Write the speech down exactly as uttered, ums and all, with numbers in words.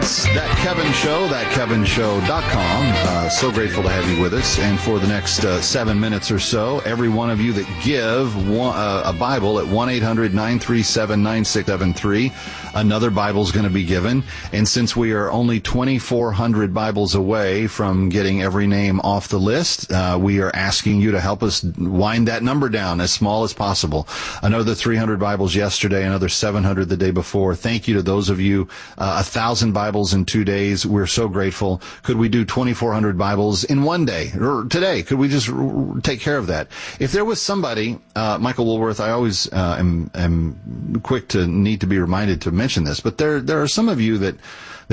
It's That Kevin Show, that kevin show dot com. Uh, so grateful to have you with us. And for the next uh, seven minutes or so, every one of you that give one, uh, a Bible at one eight hundred nine three seven nine six seven three, another Bible's going to be given. And since we are only twenty-four hundred Bibles away from getting every name off the list, uh, we are asking you to help us wind that number down as small as possible. Another three hundred Bibles yesterday, another seven hundred the day before. Thank you to those of you, uh, a thousand Bibles in two days. We're so grateful. Could we do twenty-four hundred Bibles in one day or today? Could we just r- take care of that? If there was somebody, uh, Michael Woolworth, I always uh, am, am quick to need to be reminded to mention this, but there there are some of you that